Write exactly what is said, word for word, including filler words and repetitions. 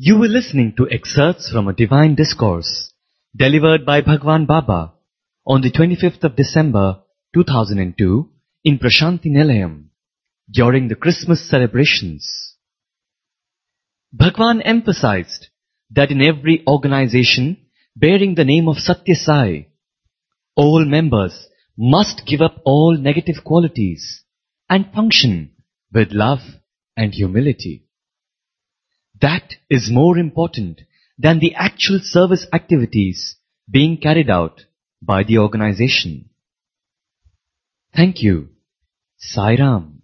You were listening to excerpts from a divine discourse delivered by Bhagwan Baba on the twenty-fifth of December two thousand two in Prashanti Nilayam during the Christmas celebrations. Bhagwan emphasized that in every organization bearing the name of Satya Sai, all members must give up all negative qualities and function with love and humility. That is more important than the actual service activities being carried out by the organization. Thank you. Sai Ram.